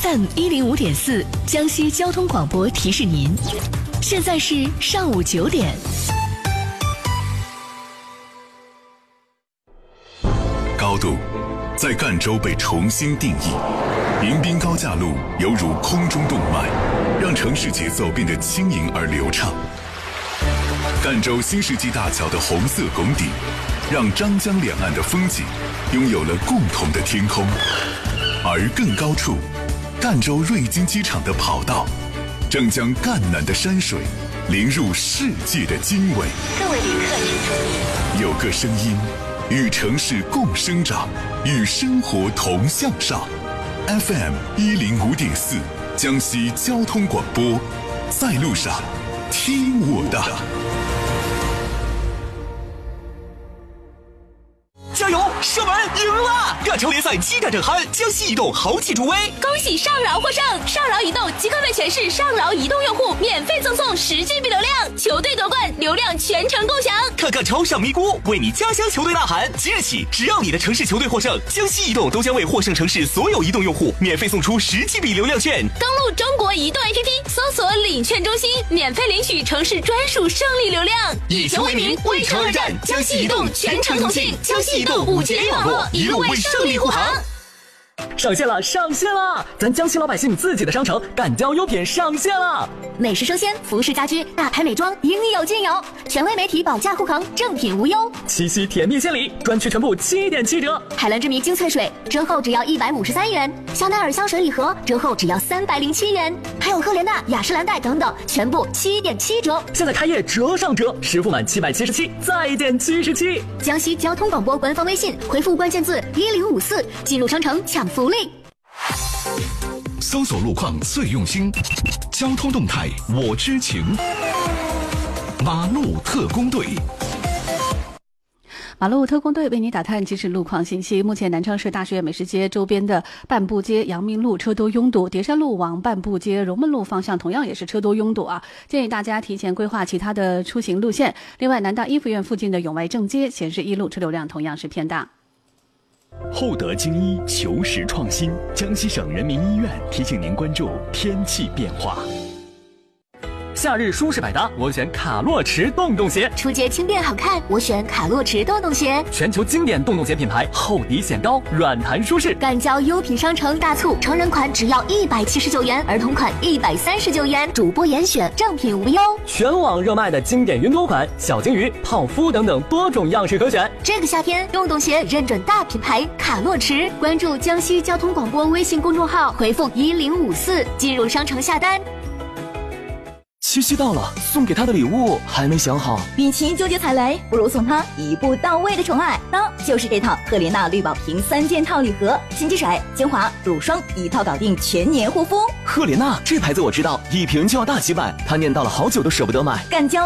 FM105.4江西交通广播提示您，现在是上午9点。 高度在赣州被重新定义，迎宾高架路犹如空中动脉，让城市节奏变得轻盈而流畅。赣州新世纪大桥的红色拱顶，让张江两岸的风景拥有了共同的天空。而更高处，赣州瑞金机场的跑道正将赣南的山水淋入世界的经纬。 各位旅客请注意， 有个声音与城市共生长，与生活同向上。FM105.4江西交通广播，在路上听我的。 加油！射门赢了！赣州联赛7战正酣，江西移动豪气助威， 恭喜上饶获胜！上饶移动即刻为全市上饶移动用户免费赠送10GB 流量，球队夺冠，流量全程共享。 看赣州上咪咕，为你家乡球队呐喊！即日起，只要你的城市球队获胜，江西移动都将为获胜城市所有移动用户免费送出10GB 流量券。 登录中国移动 APP， 搜索领券中心，免费领取城市专属胜利流量。 以球为名，为城而战，江西移动全程同庆，江西移动5节网络，一路为胜利护航。 上线了，上线了！咱江西老百姓自己的商城赣交优品上线了， 美食生鲜、服饰家居、大牌美妆，应有尽有。权威媒体保价护航，正品无忧。 七夕甜蜜献礼，专区全部7.7折。 海蓝之谜精粹水折后只要153元，香奈儿香水礼盒折后只要307元，还有赫莲娜、雅诗兰黛等等，全部7.7折。 现在开业折上折，实付满777再减77。 江西交通广播官方微信回复关键字1054，进入商城抢福利。 搜索路况最用心，交通动态我知情。马路特工队， 马路特工队为你打探即时路况信息。目前南昌市大学美食街周边的半步街、阳明路车多拥堵，叠山路往半步街、荣门路方向同样也是车多拥堵啊！建议大家提前规划其他的出行路线。另外，南大一附院附近的永外正街、显示一路车流量同样是偏大。 厚德精医，求实创新。江西省人民医院提醒您关注天气变化。 夏日舒适百搭，我选卡洛驰洞洞鞋； 出街轻便好看，我选卡洛驰洞洞鞋。 全球经典洞洞鞋品牌，厚底显高，软弹舒适。 赣交优品商城大促，成人款只要179元，儿童款139元，主播严选，正品无忧。 全网热卖的经典云朵款、小金鱼、泡芙等等多种样式可选。 这个夏天，洞洞鞋认准大品牌卡洛驰，关注江西交通广播微信公众号，回复1054进入商城下单。 七夕到了，送给他的礼物还没想好。 与其纠结踩雷，不如送他一步到位的宠爱，那就是这套赫莲娜绿宝瓶3件套礼盒，心机水、精华、乳霜一套搞定全年护肤。 赫莲娜这牌子我知道，一瓶就要大几百，他念叨了好久都舍不得买。 赣交